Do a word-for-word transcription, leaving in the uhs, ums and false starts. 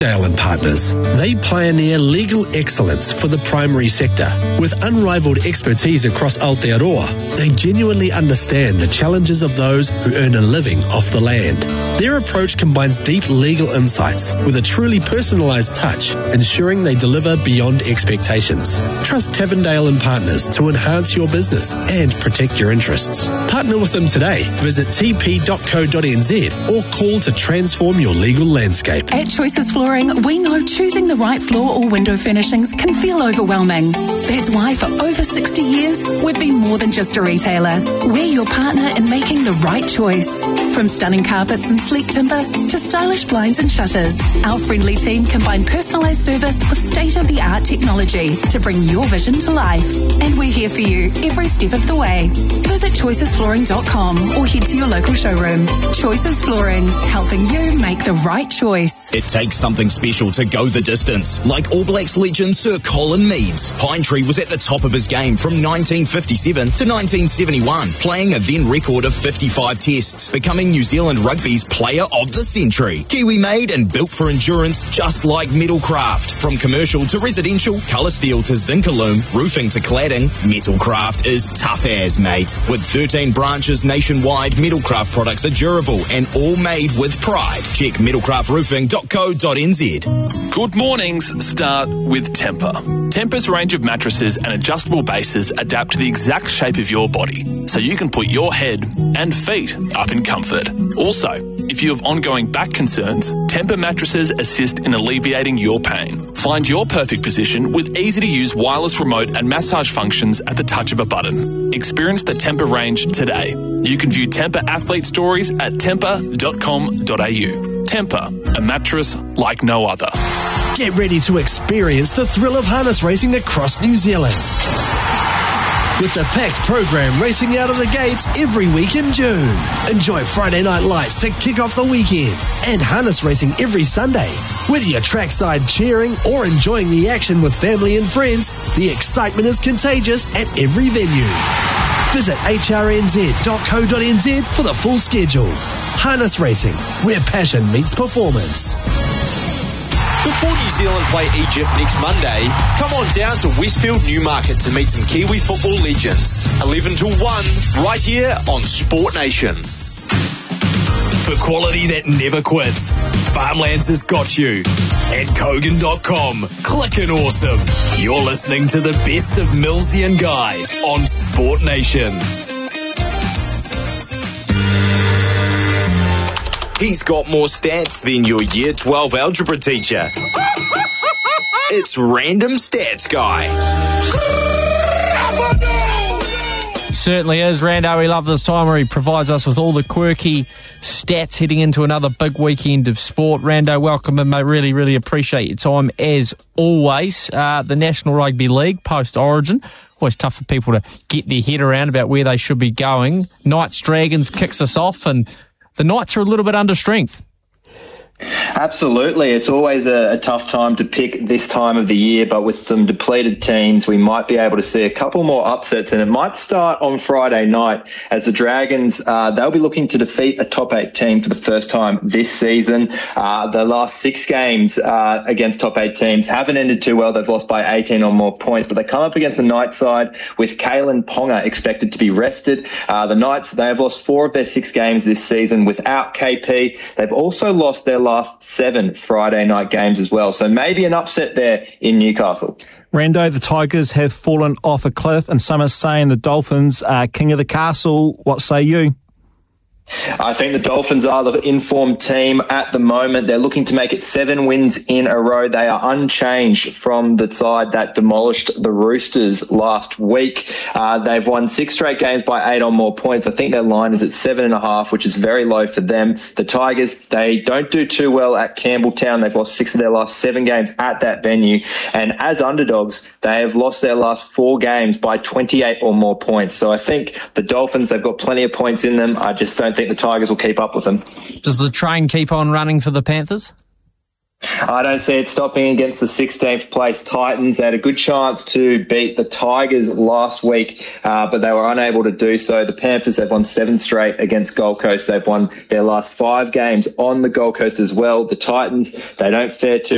Dale and Partners. They pioneer legal excellence for the primary sector. With unrivaled expertise across Aotearoa, they genuinely understand the challenges of those who earn a living off the land. Their approach combines deep legal insights with a truly personalised touch, ensuring they deliver beyond expectations. Trust Tavendale and Partners to enhance your business and protect your interests. Partner with them today. Visit t p dot co dot n z or call to transform your legal landscape. At Choices Flooring, we know choosing the right floor or window furnishings can feel overwhelming. That's why for over sixty years, we've been more than just a retailer. We're your partner in making the right choice. From stunning carpets and sleek timber to stylish blinds and shutters, our friendly team combine personalised service with state-of-the-art technology to bring your vision to life. And we're here for you every step of the way. Visit choices flooring dot com or head to your local showroom. Choices Flooring, helping you make the right choice. It takes something special to go the distance, like All Blacks legend Sir Colin Meads. Pinetree was at the top of his game from nineteen fifty-seven to nineteen seventy-one, playing a then record of fifty-five tests, becoming New Zealand Rugby's Player of the Century. Kiwi made and built for endurance, just like Metalcraft. From commercial to residential, colour steel to Zincalume, roofing to cladding, Metalcraft is tough as, mate. With thirteen branches nationwide, Metalcraft products are durable and all made with pride. Check metalcraft roofing dot co dot n z. Good mornings start with Tempur. Tempur's range of mattresses and adjustable bases adapt to the exact shape of your body, so you can put your head and feet up in comfort. Also, if you have ongoing back concerns, Tempur mattresses assist in alleviating your pain. Find your perfect position with easy-to-use wireless remote and massage functions at the touch of a button. Experience the Tempur range today. You can view Tempur athlete stories at tempur dot com dot a u. Tempur, a mattress like no other. Get ready to experience the thrill of harness racing across New Zealand. With the packed program racing out of the gates every week in June. Enjoy Friday night lights to kick off the weekend and harness racing every Sunday. Whether you're trackside cheering or enjoying the action with family and friends, the excitement is contagious at every venue. Visit h r n z dot co dot n z for the full schedule. Harness racing, where passion meets performance. Before New Zealand play Egypt next Monday, come on down to Westfield Newmarket to meet some Kiwi football legends. eleven till one, right here on Sport Nation. For quality that never quits, Farmlands has got you. At Kogan dot com, clickin' awesome. You're listening to the best of Millsy and Guy on Sport Nation. He's got more stats than your year twelve algebra teacher. It's Random Stats Guy. Certainly is, Rando. We love this time where he provides us with all the quirky stats heading into another big weekend of sport. Rando, welcome in, mate. Really, really appreciate your time as always. Uh, the National Rugby League post-Origin. Always tough for people to get their head around about where they should be going. Knights Dragons kicks us off, and the Knights are a little bit under strength. Absolutely. It's always a, a tough time to pick this time of the year, but with some depleted teams, we might be able to see a couple more upsets, and it might start on Friday night as the Dragons, uh, they'll be looking to defeat a top eight team for the first time this season. Uh, the last six games uh, against top eight teams haven't ended too well. They've lost by eighteen or more points, but they come up against the Knights side with Kalen Ponga expected to be rested. Uh, the Knights, they have lost four of their six games this season without K P. They've also lost their last seven Friday night games as well. So maybe an upset there in Newcastle. Rando, the Tigers have fallen off a cliff, and some are saying the Dolphins are king of the castle. What say you? I think the Dolphins are the informed team at the moment. They're looking to make it seven wins in a row. They are unchanged from the side that demolished the Roosters last week. Uh, they've won six straight games by eight or more points. I think their line is at seven and a half, which is very low for them. The Tigers, they don't do too well at Campbelltown. They've lost six of their last seven games at that venue. And as underdogs, they have lost their last four games by twenty-eight or more points. So I think the Dolphins, they've got plenty of points in them. I just don't think the Tigers will keep up with them. Does the train keep on running for the Panthers? I don't see it stopping against the sixteenth place Titans. They had a good chance to beat the Tigers last week, uh, but they were unable to do so. The Panthers, they've won seven straight against Gold Coast. They've won their last five games on the Gold Coast as well. The Titans, they don't fare too